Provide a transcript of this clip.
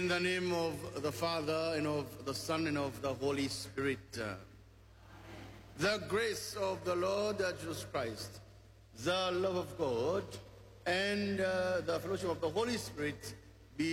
the name of the Father, and of the Son, and of the Holy Spirit. The grace of the Lord Jesus Christ, the love of God, and the fellowship of the Holy Spirit